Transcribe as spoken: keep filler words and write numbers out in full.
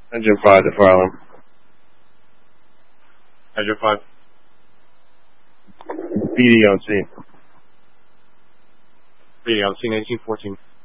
Engine five to fire alarm. Engine five. B D on scene. B D on scene eighteen fourteen.